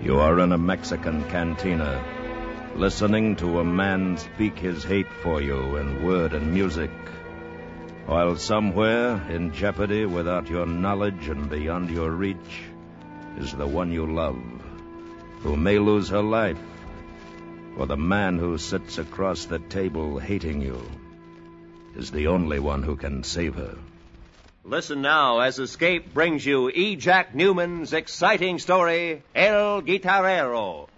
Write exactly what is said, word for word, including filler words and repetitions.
You are in a Mexican cantina, listening to a man speak his hate for you in word and music, while somewhere, in jeopardy without your knowledge and beyond your reach, is the one you love, who may lose her life, for the man who sits across the table hating you is the only one who can save her. Listen now as Escape brings you E. Jack Newman's exciting story, El Guitarrero.